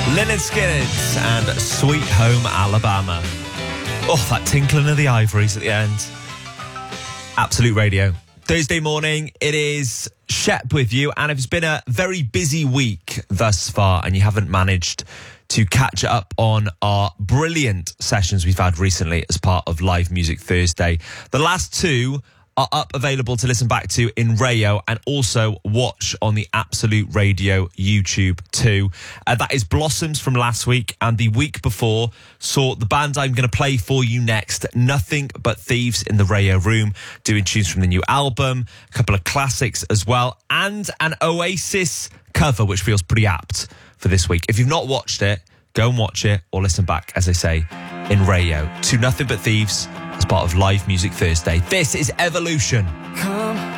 Lynyrd Skynyrd and Sweet Home Alabama. Oh, that tinkling of the ivories at the end. Absolute Radio. Thursday morning, it is Shep with you, and it's been a very busy week thus far, and you haven't managed to catch up on our brilliant sessions we've had recently as part of Live Music Thursday. The last two are up available to listen back to in Rayo and also watch on the Absolute Radio YouTube too. That is Blossoms from last week, and the week before saw the band I'm going to play for you next, Nothing But Thieves, in the Rayo room, doing tunes from the new album, a couple of classics as well, and an Oasis cover, which feels pretty apt for this week. If you've not watched it, go and watch it or listen back, as I say, in Rayo to Nothing But Thieves as part of Live Music Thursday. This is Evolution. Come